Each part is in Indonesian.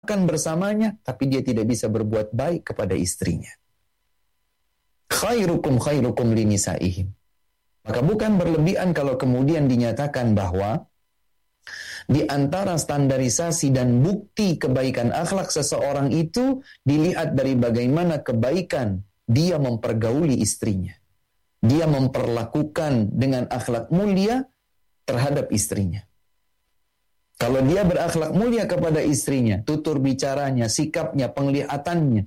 makan bersamanya, tapi dia tidak bisa berbuat baik kepada istrinya. Khairukum khairukum linisaihim. Maka bukan berlebihan kalau kemudian dinyatakan bahwa di antara standarisasi dan bukti kebaikan akhlak seseorang itu dilihat dari bagaimana kebaikan dia mempergauli istrinya. Dia memperlakukan dengan akhlak mulia terhadap istrinya. Kalau dia berakhlak mulia kepada istrinya, tutur bicaranya, sikapnya, penglihatannya,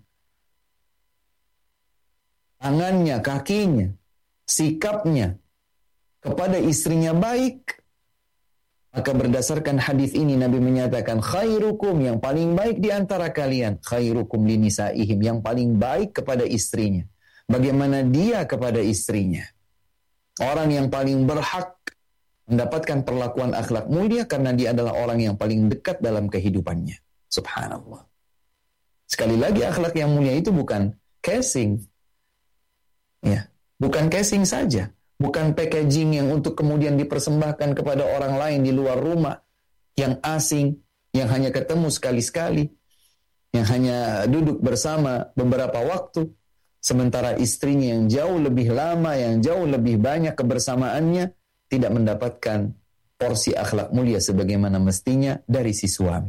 tangannya, kakinya, sikapnya kepada istrinya baik, maka berdasarkan hadis ini Nabi menyatakan khairukum, yang paling baik di antara kalian, khairukum linisaihim, yang paling baik kepada istrinya. Bagaimana dia kepada istrinya? Orang yang paling berhak mendapatkan perlakuan akhlak mulia karena dia adalah orang yang paling dekat dalam kehidupannya. Subhanallah. Sekali lagi, akhlak yang mulia itu bukan casing. Ya, bukan casing saja. Bukan packaging yang untuk kemudian dipersembahkan kepada orang lain di luar rumah, yang asing, yang hanya ketemu sekali-sekali, yang hanya duduk bersama beberapa waktu, sementara istrinya yang jauh lebih lama, yang jauh lebih banyak kebersamaannya, tidak mendapatkan porsi akhlak mulia sebagaimana mestinya dari si suami.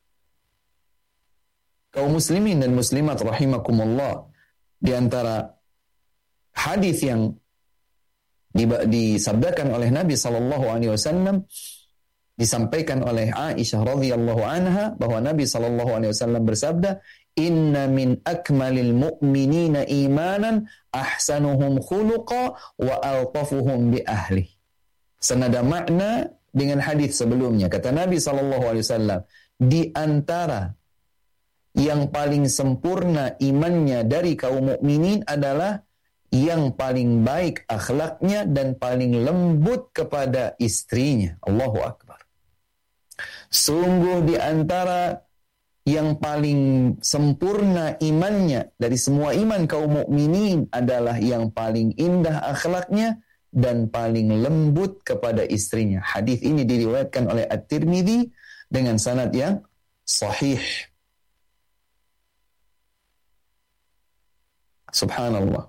Kaum muslimin dan muslimat rahimakumullah, di antara hadis yang disabdakan oleh Nabi SAW, disampaikan oleh Aisyah radhiyallahu anha bahwa Nabi SAW bersabda, "Inna min akmalil mu'minina imanan ahsanuhum khuluqa wa altafuhum bi ahli." Senada makna dengan hadis sebelumnya. Kata Nabi SAW, di antara yang paling sempurna imannya dari kaum mukminin adalah yang paling baik akhlaknya dan paling lembut kepada istrinya. Allahu Akbar. Sungguh di antara yang paling sempurna imannya dari semua iman kaum mukminin adalah yang paling indah akhlaknya dan paling lembut kepada istrinya. Hadis ini diriwayatkan oleh At-Tirmidzi dengan sanad yang sahih. Subhanallah.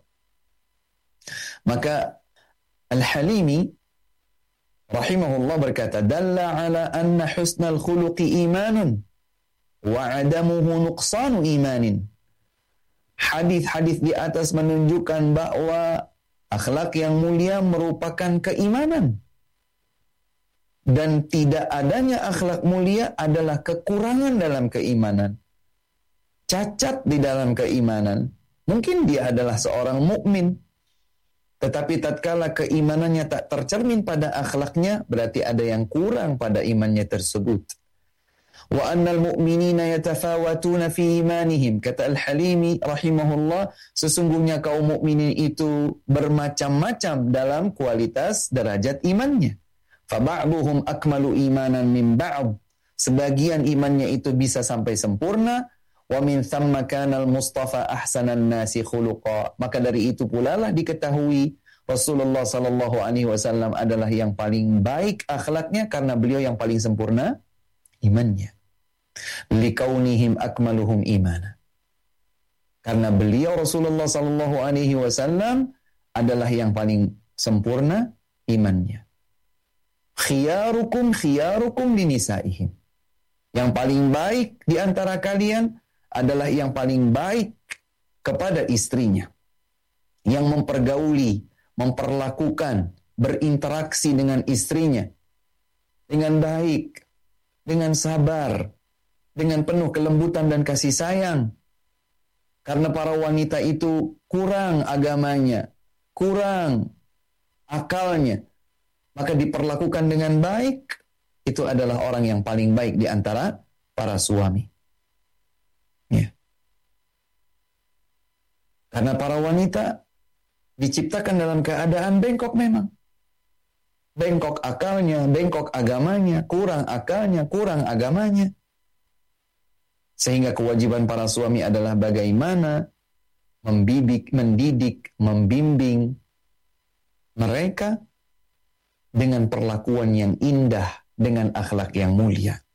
Maka Al-Halimi rahimahullah berkata, "Dalla ala anna husnal khuluqi imanun wa adamuhu nuqsanu imanin." Hadis-hadis di atas menunjukkan bahwa akhlak yang mulia merupakan keimanan. Dan tidak adanya akhlak mulia adalah kekurangan dalam keimanan. Cacat di dalam keimanan. Mungkin dia adalah seorang mukmin, tetapi tatkala keimanannya tak tercermin pada akhlaknya, berarti ada yang kurang pada imannya tersebut. Wa annal mu'minina yatafawatuna fi imanihim. Kata Al-Halimi rahimahullah, sesungguhnya kaum mukminin itu bermacam-macam dalam kualitas derajat imannya. Fa ba'duhum akmalu imanan min ba'd. Sebagian imannya itu bisa sampai sempurna. Wa min thamma kana al-Mustafa ahsanan nasi khuluqa. Maka dari itu pula lah diketahui Rasulullah sallallahu alaihi wasallam adalah yang paling baik akhlaknya karena beliau yang paling sempurna imannya. Likaunihim akmaluhum imana. Karena beliau Rasulullah sallallahu alaihi wasallam adalah yang paling sempurna imannya. Khiyarukum khiyarukum linisaihim. Yang paling baik di antara kalian adalah yang paling baik kepada istrinya. Yang mempergauli, memperlakukan, berinteraksi dengan istrinya dengan baik, dengan sabar, dengan penuh kelembutan dan kasih sayang. Karena para wanita itu kurang agamanya, kurang akalnya, maka diperlakukan dengan baik, itu adalah orang yang paling baik di antara para suami. Ya. Karena para wanita diciptakan dalam keadaan bengkok memang. Bengkok akalnya, bengkok agamanya, kurang akalnya, kurang agamanya. Sehingga kewajiban para suami adalah bagaimana mendidik, membimbing mereka dengan perlakuan yang indah, dengan akhlak yang mulia.